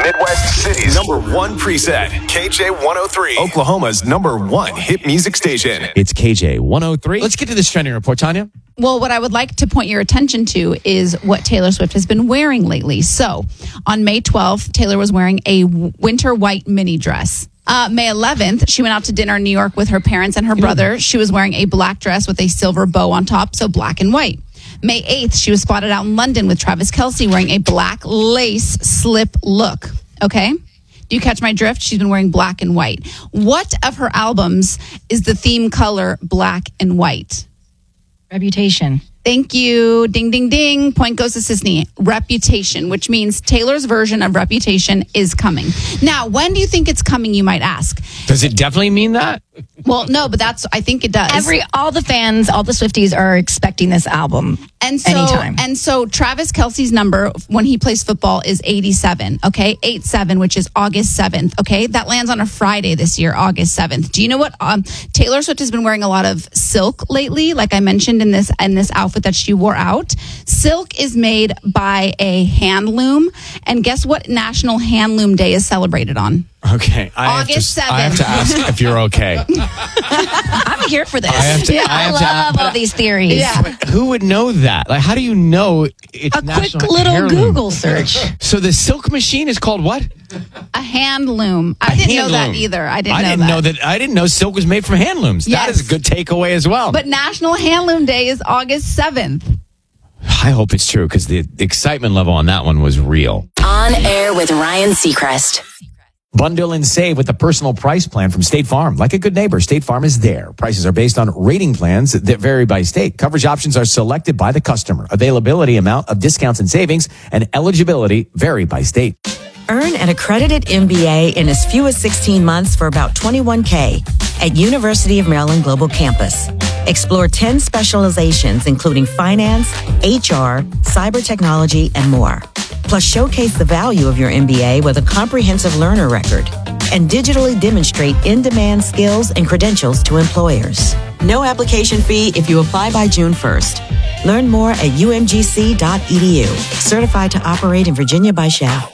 Midwest City's #1 preset, KJ103. Oklahoma's #1 hit music station. It's KJ103. Let's get to this trending report, Tanya. Well, what I would like to point your attention to is what Taylor Swift has been wearing lately. So, on May 12th, Taylor was wearing a winter white mini dress. May 11th, she went out to dinner in New York with her parents and her brother. She was wearing a black dress with a silver bow on top, so black and white. May 8th, she was spotted out in London with Travis Kelce wearing a black lace slip look. Okay? Do you catch my drift? She's been wearing black and white. What of her albums is the theme color black and white? Reputation. Thank you. Ding, ding, ding. Point goes to Sisney. Reputation, which means Taylor's version of Reputation is coming. Now, when do you think it's coming, you might ask? Does it definitely mean that? Well, no, but I think it does. All the fans, all the Swifties are expecting this album anytime. And so Travis Kelce's number when he plays football is 87, okay? 87, which is August 7th, okay? That lands on a Friday this year, August 7th. Do you know what? Taylor Swift has been wearing a lot of silk lately, like I mentioned in this outfit that she wore out. Silk is made by a hand loom, and guess what National Handloom Day is celebrated on? Okay. August 7th. I have to ask if you're okay. I'm here for this. I love all these theories. Yeah. Who would know that? Like, how do you know it's A National quick little Heirloom? Google search. So the silk machine is called what? A hand loom. I didn't know that either. I didn't know that. I didn't know silk was made from hand looms. Yes. That is a good takeaway as well. But National Handloom Day is August 7th. I hope it's true because the excitement level on that one was real. On Air with Ryan Seacrest. Bundle and save with the personal price plan from State Farm. Like a good neighbor, State Farm is there. Prices are based on rating plans that vary by state. Coverage options are selected by the customer. Availability, amount of discounts and savings, and eligibility vary by state. Earn an accredited MBA in as few as 16 months for about $21K at University of Maryland Global Campus. Explore 10 specializations, including finance, HR, cyber technology, and more. Plus, showcase the value of your MBA with a comprehensive learner record and digitally demonstrate in-demand skills and credentials to employers. No application fee if you apply by June 1st. Learn more at umgc.edu. Certified to operate in Virginia by SHAP.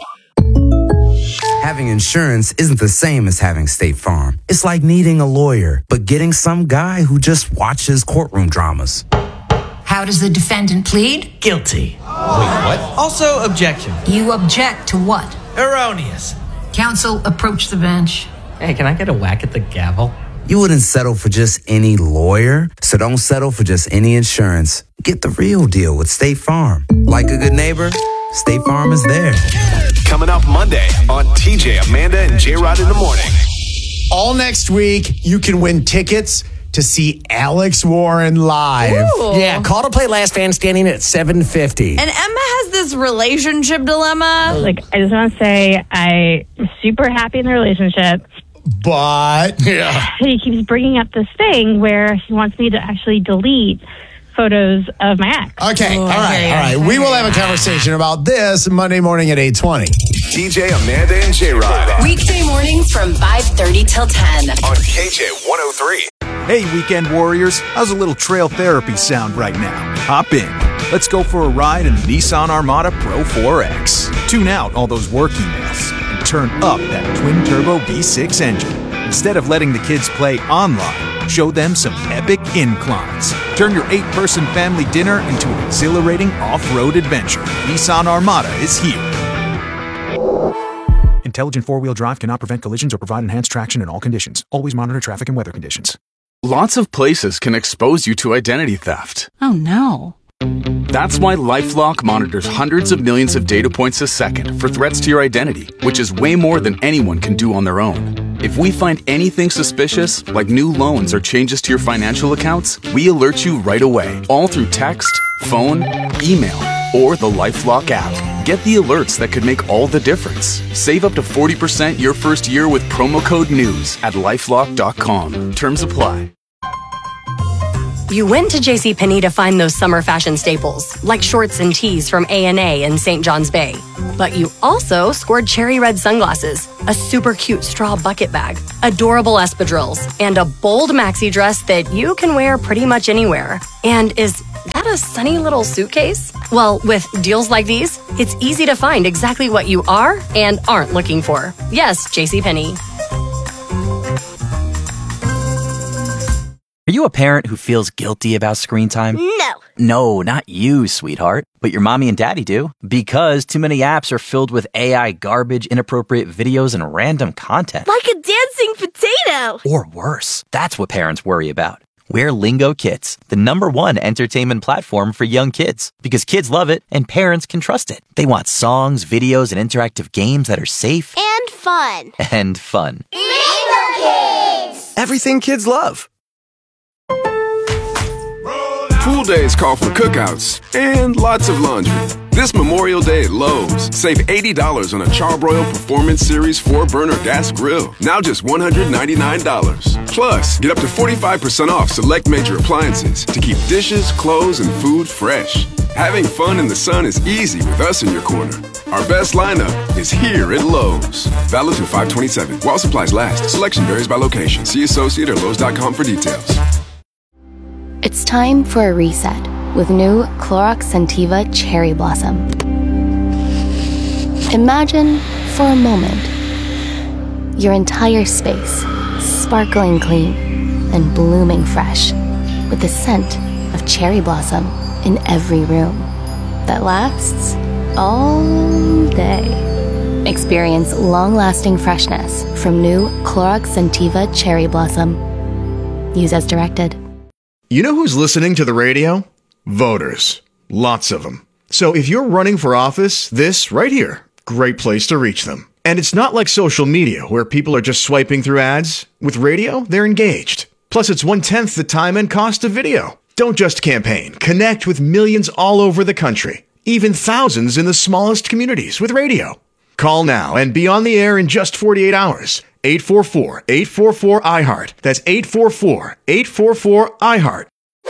Having insurance isn't the same as having State Farm. It's like needing a lawyer, but getting some guy who just watches courtroom dramas. How does the defendant plead? Guilty. Wait, what? Also, objection. You object to what? Erroneous. Counsel, approach the bench. Hey, can I get a whack at the gavel? You wouldn't settle for just any lawyer, so don't settle for just any insurance. Get the real deal with State Farm. Like a good neighbor, State Farm is there. Coming up Monday on TJ, Amanda, and J-Rod in the morning. All next week, you can win tickets to see Alex Warren live. Ooh. Yeah, call to play Last Man Standing at 7:50. And Emma has this relationship dilemma. I just want to say I'm super happy in the relationship. But He keeps bringing up this thing where he wants me to actually delete photos of my ex. Okay, all right. We will have a conversation about this Monday morning at 8:20. TJ, Amanda, and J-Rod. Weekday mornings from 5:30 till 10. On KJ103. Hey, weekend warriors, how's a little trail therapy sound right now? Hop in. Let's go for a ride in the Nissan Armada Pro 4X. Tune out all those work emails and turn up that twin-turbo V6 engine. Instead of letting the kids play online, show them some epic inclines. Turn your 8-person family dinner into an exhilarating off-road adventure. Nissan Armada is here. Intelligent four-wheel drive cannot prevent collisions or provide enhanced traction in all conditions. Always monitor traffic and weather conditions. Lots of places can expose you to identity theft. Oh, no. That's why LifeLock monitors hundreds of millions of data points a second for threats to your identity, which is way more than anyone can do on their own. If we find anything suspicious, like new loans or changes to your financial accounts, we alert you right away, all through text, phone, email, or the LifeLock app. Get the alerts that could make all the difference. Save up to 40% your first year with promo code NEWS at LifeLock.com. Terms apply. You went to JCPenney to find those summer fashion staples, like shorts and tees from A&A and St. John's Bay. But you also scored cherry red sunglasses, a super cute straw bucket bag, adorable espadrilles, and a bold maxi dress that you can wear pretty much anywhere. And is that a sunny little suitcase? Well, with deals like these, it's easy to find exactly what you are and aren't looking for. Yes, JCPenney. Are you a parent who feels guilty about screen time? No. No, not you, sweetheart. But your mommy and daddy do. Because too many apps are filled with AI garbage, inappropriate videos, and random content. Like a dancing potato. Or worse. That's what parents worry about. We're Lingo Kids, the #1 entertainment platform for young kids. Because kids love it and parents can trust it. They want songs, videos, and interactive games that are safe. And fun. And fun. Lingo Kids! Everything kids love. Pool days call for cookouts and lots of laundry. This Memorial Day at Lowe's, save $80 on a Charbroil Performance Series 4-burner gas grill. Now just $199. Plus, get up to 45% off select major appliances to keep dishes, clothes, and food fresh. Having fun in the sun is easy with us in your corner. Our best lineup is here at Lowe's. Valid through 5/27. While supplies last. Selection varies by location. See associate or Lowe's.com for details. It's time for a reset with new Clorox Scentiva Cherry Blossom. Imagine, for a moment, your entire space sparkling clean and blooming fresh with the scent of cherry blossom in every room that lasts all day. Experience long-lasting freshness from new Clorox Scentiva Cherry Blossom. Use as directed. You know who's listening to the radio? Voters. Lots of them. So if you're running for office, this right here, great place to reach them. And it's not like social media where people are just swiping through ads. With radio, they're engaged. Plus, it's 1/10 the time and cost of video. Don't just campaign. Connect with millions all over the country. Even thousands in the smallest communities with radio. Call now and be on the air in just 48 hours. 844-844-iHeart. That's 844-844-iHeart.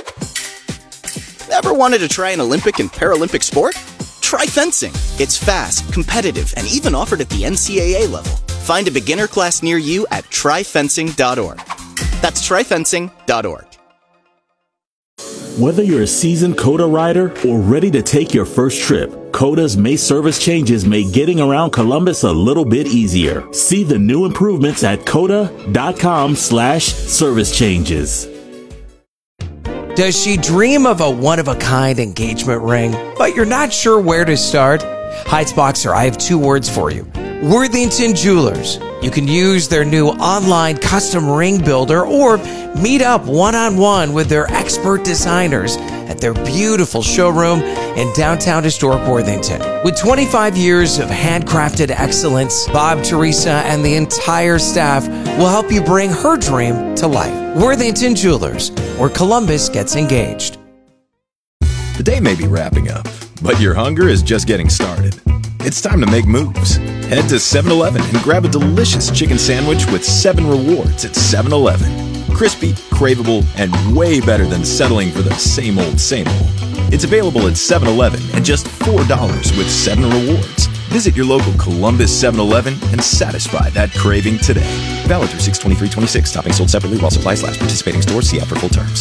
Ever wanted to try an Olympic and Paralympic sport? Try fencing. It's fast, competitive, and even offered at the NCAA level. Find a beginner class near you at tryfencing.org. That's tryfencing.org. Whether you're a seasoned COTA rider or ready to take your first trip, COTA's May service changes make getting around Columbus a little bit easier. See the new improvements at COTA.com/service changes. Does she dream of a one-of-a-kind engagement ring, but you're not sure where to start? Heights Boxer, I have 2 words for you. Worthington Jewelers. You can use their new online custom ring builder or meet up one-on-one with their expert designers at their beautiful showroom in downtown historic Worthington. With 25 years of handcrafted excellence, Bob, Teresa, and the entire staff will help you bring her dream to life. Worthington Jewelers, where Columbus gets engaged. The day may be wrapping up, but your hunger is just getting started. It's time to make moves. Head to 7-Eleven and grab a delicious chicken sandwich with 7 rewards at 7-Eleven. Crispy, craveable, and way better than settling for the same old, same old. It's available at 7-Eleven at just $4 with 7 rewards. Visit your local Columbus 7-Eleven and satisfy that craving today. Valid through 6/23/26. Topping sold separately while supplies last. Participating stores. See app for full terms.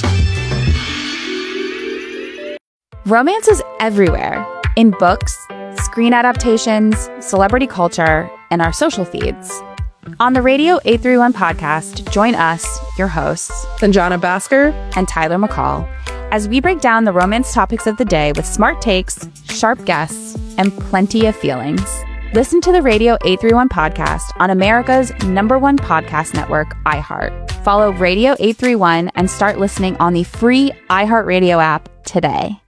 Romance is everywhere. In books, screen adaptations, celebrity culture, and our social feeds. On the Radio 831 podcast, join us, your hosts, Sanjana Bhaskar and Tyler McCall, as we break down the romance topics of the day with smart takes, sharp guests, and plenty of feelings. Listen to the Radio 831 podcast on America's #1 podcast network, iHeart. Follow Radio 831 and start listening on the free iHeartRadio app today.